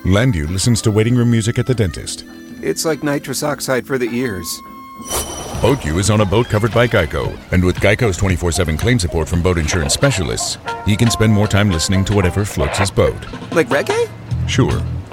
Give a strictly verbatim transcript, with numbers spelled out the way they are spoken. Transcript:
Landu listens to waiting room music at the dentist. It's like nitrous oxide for the ears. BoatU is on a boat covered by Geico, and with Geico's twenty-four seven claim support from boat insurance specialists, he can spend more time listening to whatever floats his boat. Like reggae? Sure.